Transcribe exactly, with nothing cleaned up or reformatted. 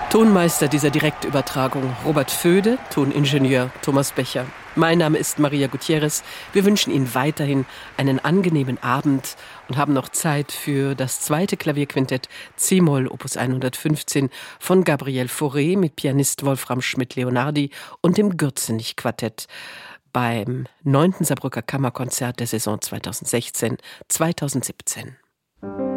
Tonmeister dieser Direktübertragung Robert Föde, Toningenieur Thomas Becher. Mein Name ist Maria Gutierrez. Wir wünschen Ihnen weiterhin einen angenehmen Abend und haben noch Zeit für das zweite Klavierquintett C-Moll Opus hundertfünfzehn von Gabriel Fauré mit Pianist Wolfram Schmidt-Leonardi und dem Gürzenich-Quartett beim neunten Saarbrücker Kammerkonzert der Saison zweitausendsechzehn zweitausendsiebzehn.